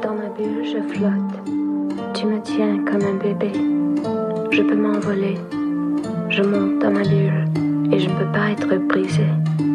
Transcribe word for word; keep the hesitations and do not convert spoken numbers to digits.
Dans ma bulle, je flotte. Tu me tiens comme un bébé. Je peux m'envoler. Je monte dans ma bulle et je ne peux pas être brisée.